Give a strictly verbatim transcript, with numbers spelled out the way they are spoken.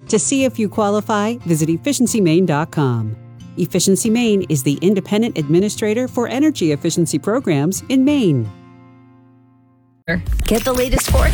To see if you qualify, visit efficiency maine dot com. Efficiency Maine is the independent administrator for energy efficiency programs in Maine. Get the latest forecast